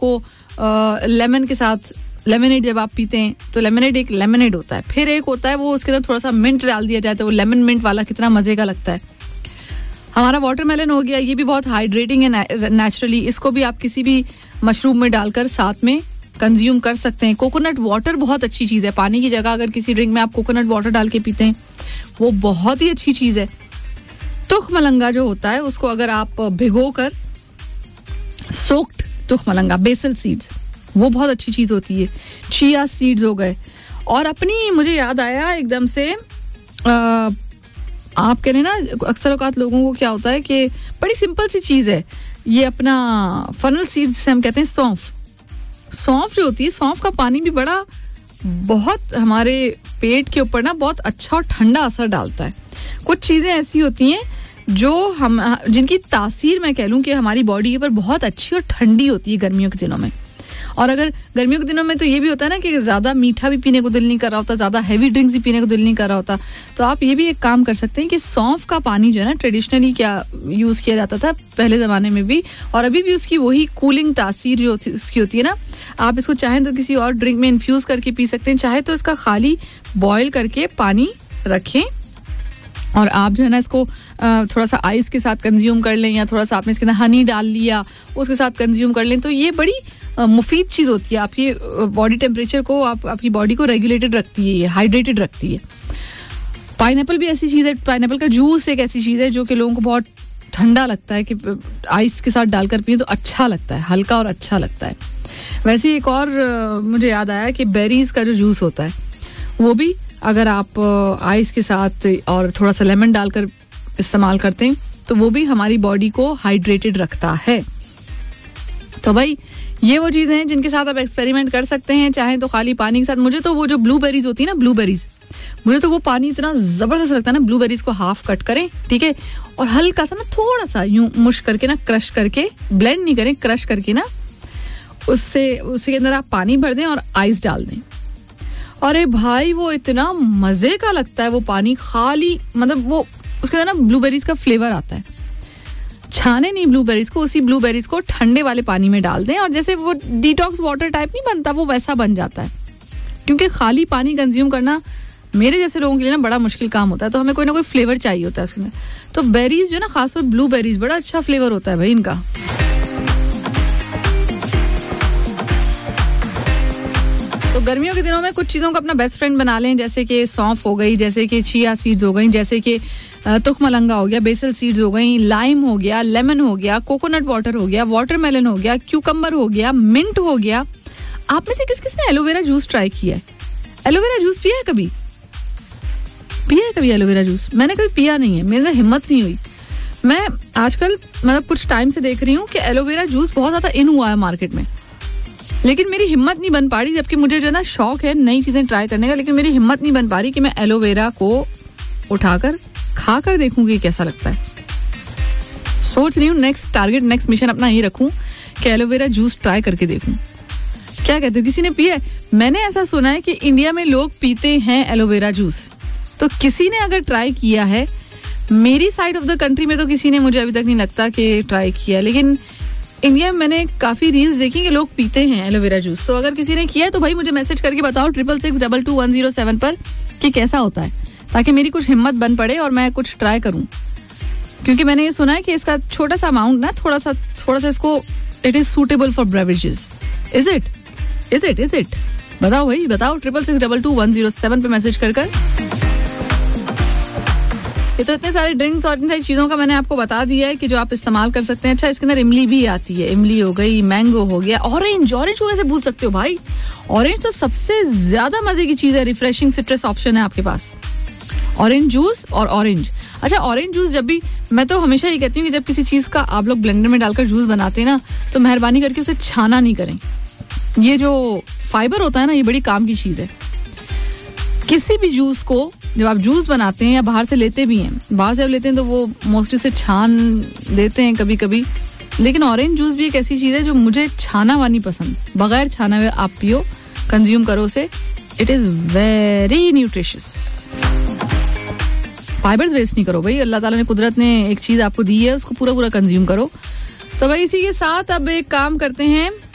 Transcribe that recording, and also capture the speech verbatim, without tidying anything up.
आपको लेमन के साथ लेमनेड जब आप पीते हैं तो लेमनेड एक लेमनेड होता है, फिर एक होता है वो उसके अंदर थोड़ा सा मिंट डाल दिया जाता है, वो लेमन मिंट वाला कितना मजे का लगता है. हमारा वाटरमेलन हो गया, ये भी बहुत हाइड्रेटिंग है नेचुरली. इसको भी आप किसी भी मशरूब में डालकर साथ में कंज्यूम कर सकते हैं. कोकोनट वाटर बहुत अच्छी चीज़ है. पानी की जगह अगर किसी ड्रिंक में आप कोकोनट वाटर डाल के पीते हैं वो बहुत ही अच्छी चीज़ है. तुख मलंगा जो होता है उसको अगर आप भिगो कर, सोक्ड तुख मलंगा, बेसल सीड्स, वो बहुत अच्छी चीज़ होती है. चिया सीड्स हो गए. और अपनी मुझे याद आया एकदम से, आ, आप कह रहे ना अक्सर औकात लोगों को क्या होता है कि बड़ी सिंपल सी चीज़ है ये अपना फनल सीड्स से हम कहते हैं सौंफ. सौंफ जो होती है, सौंफ का पानी भी बड़ा बहुत हमारे पेट के ऊपर ना बहुत अच्छा और ठंडा असर डालता है. कुछ चीज़ें ऐसी होती हैं जो हम जिनकी तासीर मैं कह लूँ कि हमारी बॉडी के ऊपर बहुत अच्छी और ठंडी होती है गर्मियों के दिनों में. और अगर गर्मियों के दिनों में तो ये भी होता है ना कि ज़्यादा मीठा भी पीने को दिल नहीं कर रहा होता, ज़्यादा हैवी ड्रिंक्स भी पीने को दिल नहीं कर रहा होता, तो आप ये भी एक काम कर सकते हैं कि सौंफ का पानी जो है ना, ट्रेडिशनली क्या यूज़ किया जाता था पहले ज़माने में भी और अभी भी उसकी वही कूलिंग तासीर जो उसकी होती है ना, आप इसको चाहें तो किसी और ड्रिंक में इन्फ्यूज़ करके पी सकते हैं, चाहे तो इसका खाली बॉयल करके पानी रखें और आप जो है ना इसको थोड़ा सा आइस के साथ कंज्यूम कर लें, या थोड़ा सा आपने इसके अंदर हनी डाल लिया उसके साथ कंज्यूम कर लें, तो ये बड़ी मुफीद चीज़ होती है. आपकी बॉडी टेम्परेचर को, आप आपकी बॉडी को रेगुलेटेड रखती है, ये हाइड्रेटेड रखती है. पाइनएप्पल भी ऐसी चीज़ है, पाइनएप्पल का जूस एक ऐसी चीज़ है जो कि लोगों को बहुत ठंडा लगता है कि आइस के साथ डालकर पिए तो अच्छा लगता है, हल्का और अच्छा लगता है. वैसे एक और मुझे याद आया कि बेरीज़ का जो जूस होता है वो भी अगर आप आइस के साथ और थोड़ा सा लेमन डालकर इस्तेमाल करते हैं तो वो भी हमारी बॉडी को हाइड्रेटेड रखता है. तो भाई ये वो चीज़ें हैं जिनके साथ आप एक्सपेरिमेंट कर सकते हैं, चाहे तो खाली पानी के साथ. मुझे तो वो जो ब्लूबेरीज होती है ना, ब्लूबेरीज, मुझे तो वो पानी इतना ज़बरदस्त लगता है ना. ब्लूबेरीज को हाफ कट करें, ठीक है, और हल्का सा ना थोड़ा सा यूं मुश करके ना, क्रश करके, ब्लेंड नहीं करें, क्रश करके ना उससे उसके अंदर आप पानी भर दें और आइस डाल दें. अरे भाई वो इतना मज़े का लगता है वो पानी, खाली मतलब वो उसके अंदर ना ब्लूबेरीज का फ्लेवर आता है. छाने नहीं ब्लूबेरीज को, उसी ब्लूबेरीज को ठंडे वाले पानी में डाल दें और जैसे वो डिटॉक्स वाटर टाइप नहीं बनता, वो वैसा बन जाता है. क्योंकि खाली पानी कंज्यूम करना मेरे जैसे लोगों के लिए ना बड़ा मुश्किल काम होता है, तो हमें कोई ना कोई फ्लेवर चाहिए होता है उसके अंदर. तो बेरीज जो है ना, खासतौर ब्लूबेरीज, बड़ा अच्छा फ्लेवर होता है भाई इनका. तो गर्मियों के दिनों में कुछ चीज़ों को अपना बेस्ट फ्रेंड बना लें, जैसे कि सौंफ हो गई, जैसे कि चिया सीड्स हो गई, जैसे कि तुख मलंगा हो गया, बेसल सीड्स हो गई, लाइम हो गया, लेमन हो गया, कोकोनट वाटर हो गया, वाटरमेलन हो गया, क्यूकम्बर हो गया, मिंट हो गया. आप में से किस किस ने एलोवेरा जूस ट्राई किया है? एलोवेरा जूस पिया है कभी? पिया है कभी एलोवेरा जूस? मैंने कभी पिया नहीं है, मेरे हिम्मत नहीं हुई. मैं आजकल मतलब कुछ टाइम से देख रही हूँ कि एलोवेरा जूस बहुत ज़्यादा इन हुआ है मार्केट में, लेकिन मेरी हिम्मत नहीं बन पा रही, जबकि मुझे जो है ना शौक है नई चीज़ें ट्राई करने का, लेकिन मेरी हिम्मत नहीं बन पा रही कि मैं एलोवेरा को उठाकर खा कर देखूंगी कैसा लगता है. सोच रही हूँ नेक्स्ट टारगेट, नेक्स्ट मिशन अपना ये रखूं कि एलोवेरा जूस ट्राई करके देखूं. क्या कहते हो, किसी ने पिया है? मैंने ऐसा सुना है कि इंडिया में लोग पीते हैं एलोवेरा जूस, तो किसी ने अगर ट्राई किया है, मेरी साइड ऑफ द कंट्री में तो किसी ने मुझे अभी तक नहीं लगता कि ट्राई किया, लेकिन इंडिया में मैंने काफ़ी रील्स देखी कि लोग पीते हैं एलोवेरा जूस. तो अगर किसी ने किया है तो भाई मुझे मैसेज करके बताओ triple six double two one zero seven पर कि कैसा होता है, ताकि मेरी कुछ हिम्मत बन पड़े और मैं कुछ ट्राई करूं. क्योंकि मैंने ये सुना है कि इसका छोटा सा अमाउंट ना, थोड़ा सा थोड़ा सा इसको, it is suitable for beverages. Is it is it is it बताओ भाई, बताओ triple six double two one zero seven पे मैसेज कर कर. ये तो इतने सारे ड्रिंक्स और इतनी सारी चीज़ों का मैंने आपको बता दिया है कि जो आप इस्तेमाल कर सकते हैं. अच्छा, इसके अंदर इमली भी आती है, इमली हो गई, मैंगो हो गया, ऑरेंज. ऑरेंज को कैसे भूल सकते हो भाई? ऑरेंज तो सबसे ज़्यादा मज़े की चीज़ है, रिफ्रेशिंग सिट्रस ऑप्शन है आपके पास. ऑरेंज जूस और ऑरेंज. अच्छा, ऑरेंज जूस जब भी, मैं तो हमेशा ये कहती हूँ कि जब किसी चीज़ का आप लोग ब्लेंडर में डालकर जूस बनाते हैं ना, तो मेहरबानी करके उसे छाना नहीं करें. ये जो फाइबर होता है ना, ये बड़ी काम की चीज़ है. किसी भी जूस को जब आप जूस बनाते हैं या बाहर से लेते भी हैं, बाहर से लेते हैं तो वो मोस्टली उसे छान देते हैं कभी कभी, लेकिन ऑरेंज जूस भी एक ऐसी चीज़ है जो मुझे छाना हुआ नहीं पसंद. बगैर छाना हुए आप पियो, कंज्यूम करो उसे. It is very nutritious. Fibres waste नहीं करो भाई, अल्लाह ताला ने कुदरत ने एक चीज़ आपको दी है, उसको पूरा पूरा कंज्यूम करो. तो भाई इसी के साथ अब एक काम करते हैं,